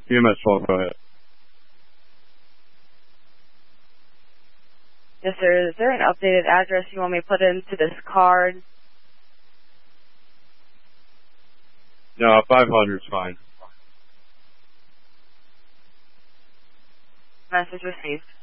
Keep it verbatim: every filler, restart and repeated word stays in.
U M S twelve, go ahead. Yes, sir. Is there an updated address you want me to put into this card? No, five hundred is fine. Message received.